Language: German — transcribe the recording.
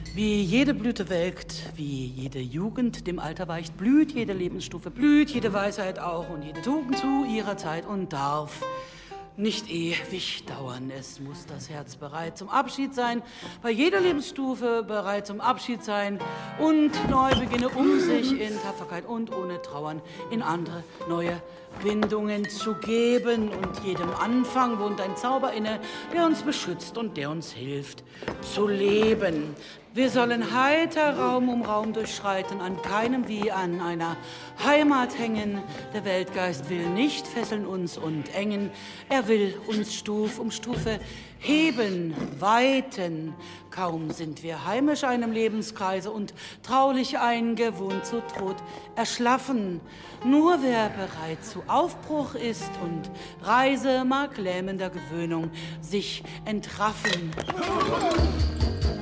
Wie jede Blüte welkt, wie jede Jugend dem Alter weicht, blüht jede Lebensstufe, blüht jede Weisheit auch und jede Tugend zu ihrer Zeit und darf nicht ewig dauern. Es muss das Herz bereit zum Abschied sein, bei jeder Lebensstufe bereit zum Abschied sein und neu beginne, um sich in Tapferkeit und ohne Trauern in andere neue Bindungen zu geben. Und jedem Anfang wohnt ein Zauber inne, der uns beschützt und der uns hilft zu leben. Wir sollen heiter Raum um Raum durchschreiten, an keinem wie an einer Heimat hängen. Der Weltgeist will nicht fesseln uns und engen. Er will uns Stuf um Stufe heben, weiten. Kaum sind wir heimisch einem Lebenskreise und traulich eingewohnt zu Tod erschlaffen. Nur wer bereit zu Aufbruch ist und Reise mag lähmender Gewöhnung sich entraffen.